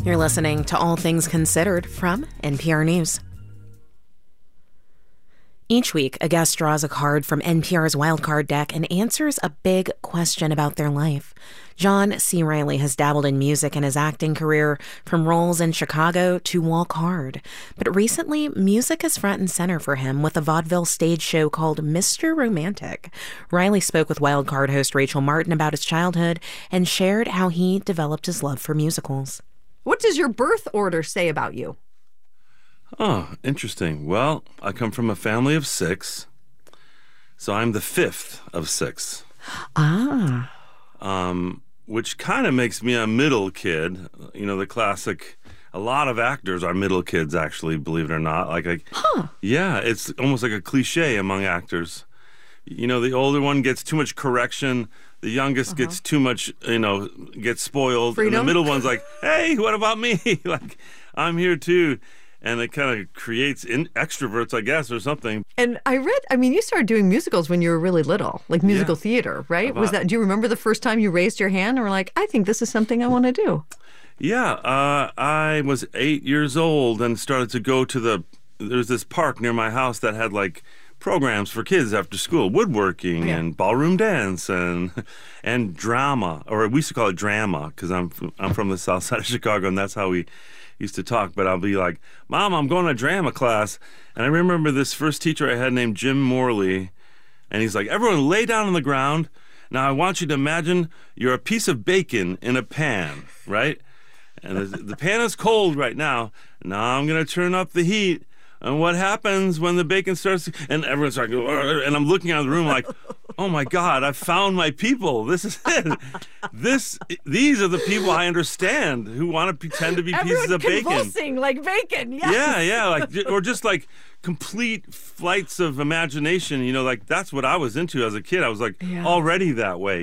You're listening to All Things Considered from NPR News. Each week, a guest draws a card from NPR's Wildcard deck and answers a big question about their life. John C. Reilly has dabbled in music in his acting career, from roles in Chicago to Walk Hard. But recently, music is front and center for him with a vaudeville stage show called Mr. Romantic. Reilly spoke with Wildcard host Rachel Martin about his childhood and shared how he developed his love for musicals. What does your birth order say about you? Oh, interesting. Well, I come from a family of 6, so I'm the 5th of 6. Which kind of makes me a middle kid. You know, the classic. A lot of actors are middle kids, actually, believe it or not. Yeah, it's almost like a cliche among actors. You know, the older one gets too much correction. The youngest gets too much, gets spoiled. Freedom. And the middle one's like, hey, what about me? Like, I'm here too. And it kind of creates extroverts, I guess, or something. And you started doing musicals when you were really little, like musical theater, right? Do you remember the first time you raised your hand and were like, I think this is something I want to do? Yeah, I was 8 years old and started to go to there's this park near my house that had like programs for kids after school, woodworking and ballroom dance and drama, or we used to call it drama because I'm from the south side of Chicago, and that's how we used to talk. But I'll be like, Mom, I'm going to drama class. And I remember this first teacher I had named Jim Morley, and he's like, everyone lay down on the ground. Now I want you to imagine you're a piece of bacon in a pan, right? And the pan is cold right now. Now I'm going to turn up the heat. And what happens when the bacon starts? And everyone's like, and I'm looking out of the room like, oh my God, I found my people. This is it. These are the people I understand who want to pretend to be pieces of bacon. Convulsing like bacon. Yes. Yeah, or just like complete flights of imagination. Like that's what I was into as a kid. I was like already that way.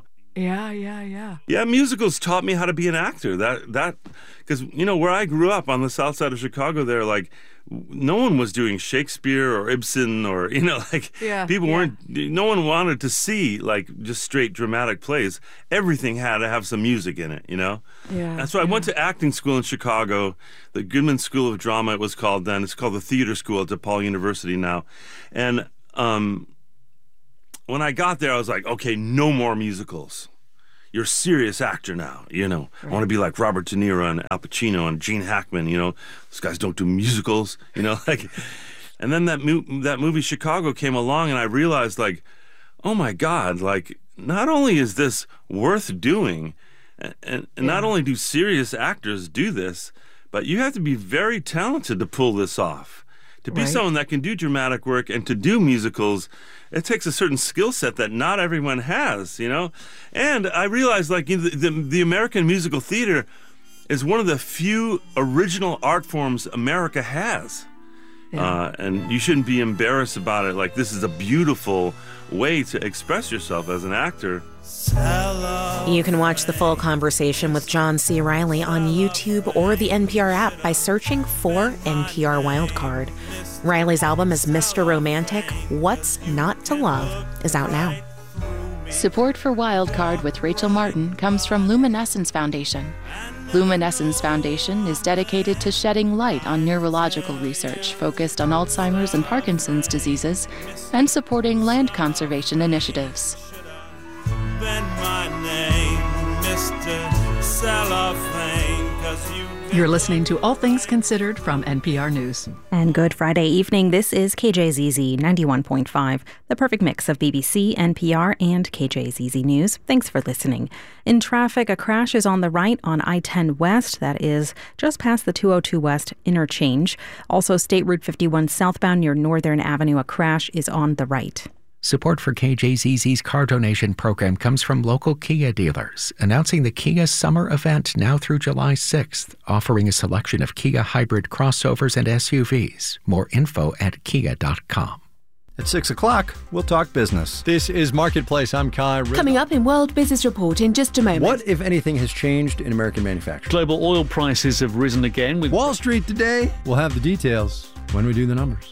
Yeah, musicals taught me how to be an actor. That because where I grew up on the south side of Chicago, there like no one was doing Shakespeare or Ibsen or people weren't. No one wanted to see like just straight dramatic plays. Everything had to have some music in it. Yeah. And so I went to acting school in Chicago, the Goodman School of Drama. It was called then. It's called the Theater School at DePaul University now, and when I got there, I was like, okay, no more musicals. You're a serious actor now, Right. I want to be like Robert De Niro and Al Pacino and Gene Hackman, Those guys don't do musicals, And then that movie Chicago came along, and I realized, like, oh my God, like, not only is this worth doing, and not only do serious actors do this, but you have to be very talented to pull this off. To be someone that can do dramatic work and to do musicals, it takes a certain skill set that not everyone has, And I realized, like, the American musical theater is one of the few original art forms America has. And you shouldn't be embarrassed about it. Like, this is a beautiful way to express yourself as an actor. You can watch the full conversation with John C. Reilly on YouTube or the NPR app by searching for NPR Wildcard. Reilly's album is Mr. Romantic. What's Not to Love is out now. Support for Wildcard with Rachel Martin comes from Luminescence Foundation. Luminescence Foundation is dedicated to shedding light on neurological research focused on Alzheimer's and Parkinson's diseases and supporting land conservation initiatives. You're listening to All Things Considered from NPR News. And good Friday evening. This is KJZZ 91.5, the perfect mix of BBC, NPR, and KJZZ News. Thanks for listening. In traffic, a crash is on the right on I-10 West. That is just past the 202 West interchange. Also, State Route 51 southbound near Northern Avenue, a crash is on the right. Support for KJZZ's car donation program comes from local Kia dealers, announcing the Kia Summer Event now through July 6th, offering a selection of Kia hybrid crossovers and SUVs. More info at kia.com. At 6 o'clock, we'll talk business. This is Marketplace. I'm Kai Riddle. Coming up in World Business Report in just a moment. What, if anything, has changed in American manufacturing? Global oil prices have risen again. Wall Street today. We'll have the details when we do the numbers.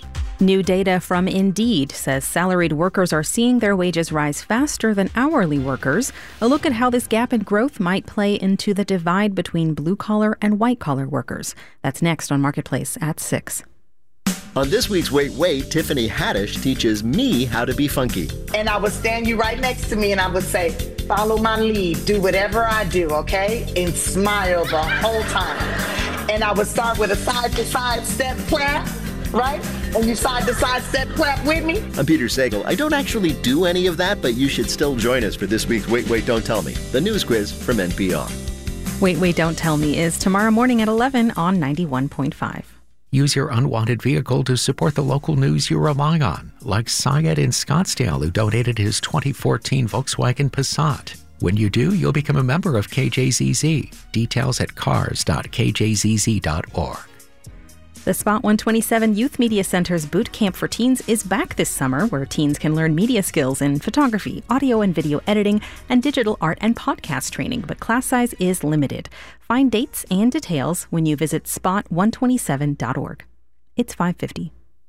New data from Indeed says salaried workers are seeing their wages rise faster than hourly workers. A look at how this gap in growth might play into the divide between blue-collar and white-collar workers. That's next on Marketplace at 6. On this week's Wait, Wait, Tiffany Haddish teaches me how to be funky. And I would stand you right next to me and I would say, follow my lead, do whatever I do, okay? And smile the whole time. And I would start with a side-to-side step clap, right? And you side-to-side step clap with me. I'm Peter Sagal. I don't actually do any of that, but you should still join us for this week's Wait, Wait, Don't Tell Me, the news quiz from NPR. Wait, Wait, Don't Tell Me is tomorrow morning at 11 on 91.5. Use your unwanted vehicle to support the local news you rely on, like Syed in Scottsdale, who donated his 2014 Volkswagen Passat. When you do, you'll become a member of KJZZ. Details at cars.kjzz.org. The Spot 127 Youth Media Center's Boot Camp for Teens is back this summer, where teens can learn media skills in photography, audio and video editing, and digital art and podcast training, but class size is limited. Find dates and details when you visit spot127.org. It's 5:50.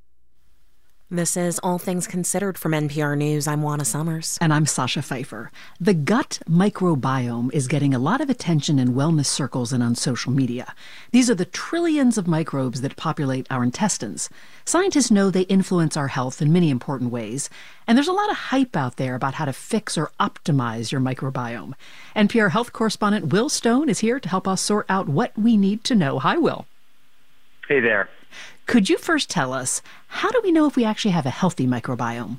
This is All Things Considered from NPR News. I'm Juana Summers. And I'm Sasha Pfeiffer. The gut microbiome is getting a lot of attention in wellness circles and on social media. These are the trillions of microbes that populate our intestines. Scientists know they influence our health in many important ways, and there's a lot of hype out there about how to fix or optimize your microbiome. NPR health correspondent Will Stone is here to help us sort out what we need to know. Hi, Will. Hey there. Could you first tell us, how do we know if we actually have a healthy microbiome?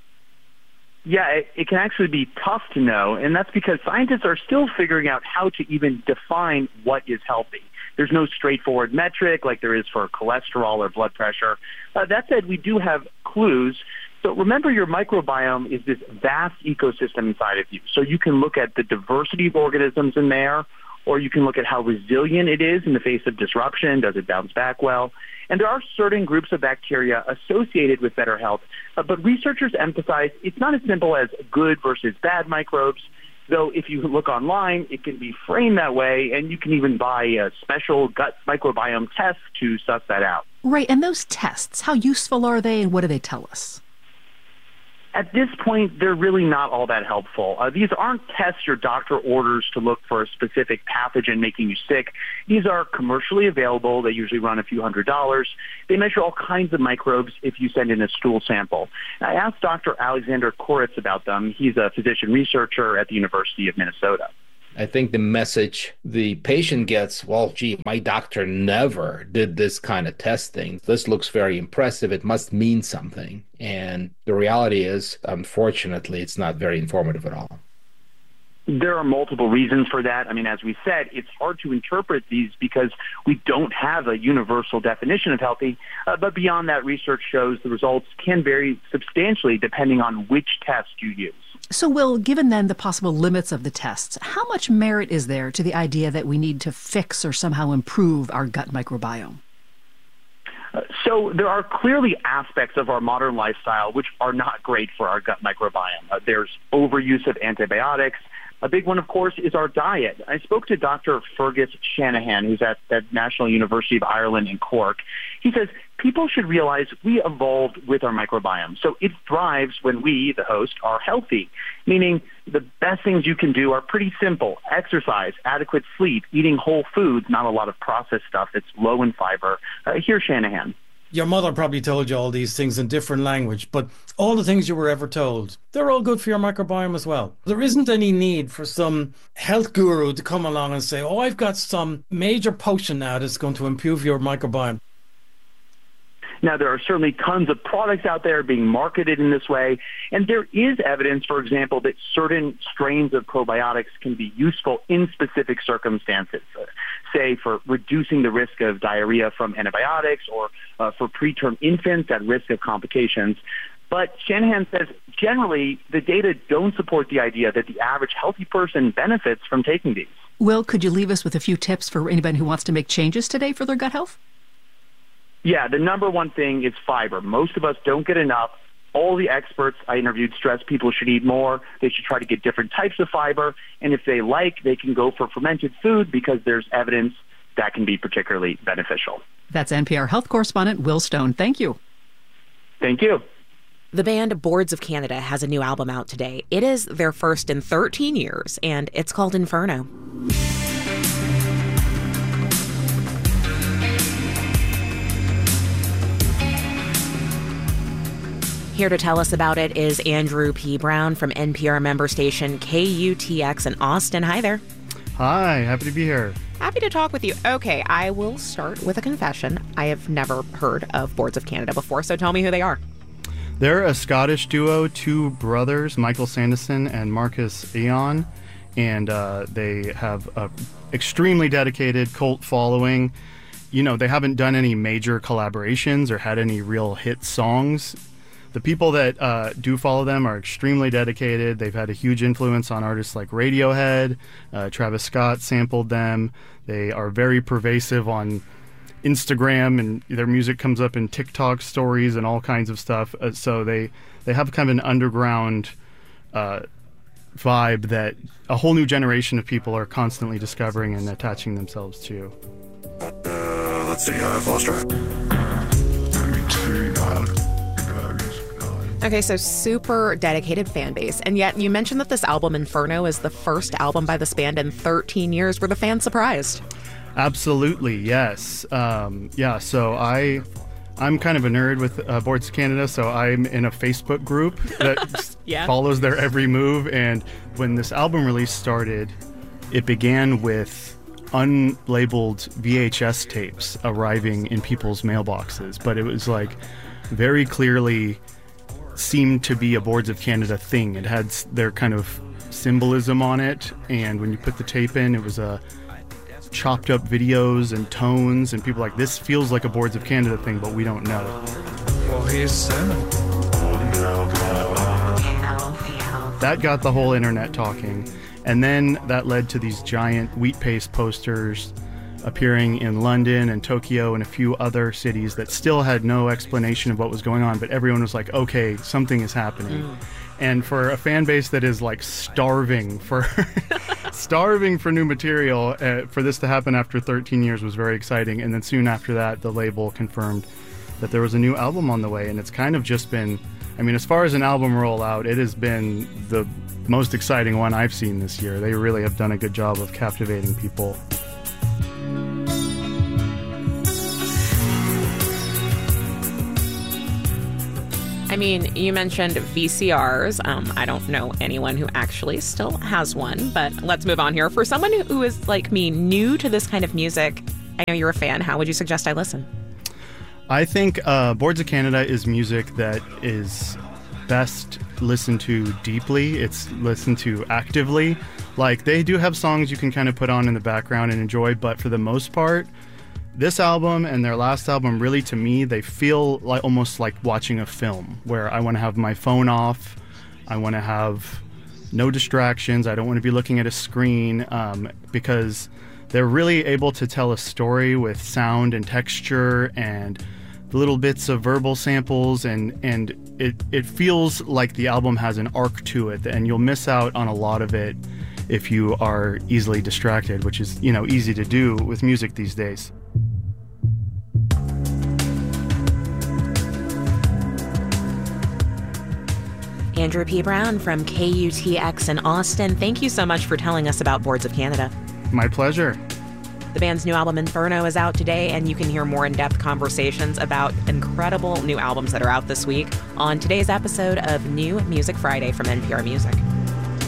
Yeah, it can actually be tough to know, and that's because scientists are still figuring out how to even define what is healthy. There's no straightforward metric like there is for cholesterol or blood pressure. That said, we do have clues. So remember, your microbiome is this vast ecosystem inside of you. So you can look at the diversity of organisms in there, or you can look at how resilient it is in the face of disruption. Does it bounce back well? And there are certain groups of bacteria associated with better health, but researchers emphasize it's not as simple as good versus bad microbes, though if you look online, it can be framed that way, and you can even buy a special gut microbiome test to suss that out. Right, and those tests, how useful are they, and what do they tell us? At this point, they're really not all that helpful. These aren't tests your doctor orders to look for a specific pathogen making you sick. These are commercially available. They usually run a few $100s. They measure all kinds of microbes if you send in a stool sample. I asked Dr. Alexander Koritz about them. He's a physician researcher at the University of Minnesota. I think the message the patient gets, well, gee, my doctor never did this kind of testing. This looks very impressive. It must mean something. And the reality is, unfortunately, it's not very informative at all. There are multiple reasons for that. I mean, as we said, it's hard to interpret these because we don't have a universal definition of healthy. But beyond that, research shows the results can vary substantially depending on which test you use. So, Will, given then the possible limits of the tests, how much merit is there to the idea that we need to fix or somehow improve our gut microbiome? So there are clearly aspects of our modern lifestyle which are not great for our gut microbiome. There's overuse of antibiotics. A big one, of course, is our diet. I spoke to Dr. Fergus Shanahan, who's at the National University of Ireland in Cork. He says people should realize we evolved with our microbiome. So it thrives when we, the host, are healthy, meaning the best things you can do are pretty simple. Exercise, adequate sleep, eating whole foods, not a lot of processed stuff that's low in fiber. Here's Shanahan. Your mother probably told you all these things in different language, but all the things you were ever told, they're all good for your microbiome as well. There isn't any need for some health guru to come along and say, oh, I've got some major potion now that's going to improve your microbiome. Now, there are certainly tons of products out there being marketed in this way, and there is evidence, for example, that certain strains of probiotics can be useful in specific circumstances, say for reducing the risk of diarrhea from antibiotics or for preterm infants at risk of complications. But Shanahan says generally the data don't support the idea that the average healthy person benefits from taking these. Will, could you leave us with a few tips for anybody who wants to make changes today for their gut health? Yeah, the number one thing is fiber. Most of us don't get enough. All the experts I interviewed stress people should eat more. They should try to get different types of fiber. And if they like, they can go for fermented food because there's evidence that can be particularly beneficial. That's NPR health correspondent Will Stone. Thank you. Thank you. The band Boards of Canada has a new album out today. It is their first in 13 years, and it's called Inferno. Here to tell us about it is Andrew P. Brown from NPR member station KUTX in Austin. Hi there. Hi, happy to be here. Happy to talk with you. Okay, I will start with a confession. I have never heard of Boards of Canada before, so tell me who they are. They're a Scottish duo, two brothers, Michael Sanderson and Marcus Eon, and they have an extremely dedicated cult following. You know, they haven't done any major collaborations or had any real hit songs. The people that do follow them are extremely dedicated. They've had a huge influence on artists like Radiohead. Travis Scott sampled them. They are very pervasive on Instagram, and their music comes up in TikTok stories and all kinds of stuff. So they have kind of an underground vibe that a whole new generation of people are constantly discovering and attaching themselves to. Let's see, I've lost track. Okay, so super dedicated fan base. And yet you mentioned that this album, Inferno, is the first album by this band in 13 years. Were the fans surprised? Absolutely, yes. So I'm kind of a nerd with Boards of Canada, so I'm in a Facebook group that follows their every move. And when this album release started, it began with unlabeled VHS tapes arriving in people's mailboxes. But it was like very clearly seemed to be a Boards of Canada thing. It had their kind of symbolism on it, and when you put the tape in, it was chopped up videos and tones, and people like, this feels like a Boards of Canada thing, but we don't know. Well, he's That got the whole internet talking, and then that led to these giant wheat paste posters appearing in London and Tokyo and a few other cities that still had no explanation of what was going on, but everyone was like, okay, something is happening. And for a fan base that is like starving for new material, for this to happen after 13 years was very exciting. And then soon after that, the label confirmed that there was a new album on the way, and it's kind of just been, I mean, as far as an album rollout, it has been the most exciting one I've seen this year. They really have done a good job of captivating people. I mean, you mentioned VCRs. I don't know anyone who actually still has one, but let's move on here. For someone who is like me, new to this kind of music, I know you're a fan. How would you suggest I listen? I think Boards of Canada is music that is best listened to deeply. It's listened to actively. Like, they do have songs you can kind of put on in the background and enjoy, but for the most part, this album and their last album, really, to me, they feel like almost like watching a film, where I want to have my phone off. I want to have no distractions. I don't want to be looking at a screen, because they're really able to tell a story with sound and texture and little bits of verbal samples, and it feels like the album has an arc to it, and you'll miss out on a lot of it if you are easily distracted, which is, you know, easy to do with music these days. Andrew P. Brown from KUTX in Austin, thank you so much for telling us about Boards of Canada. My pleasure. The band's new album, Inferno, is out today, and you can hear more in-depth conversations about incredible new albums that are out this week on today's episode of New Music Friday from NPR Music.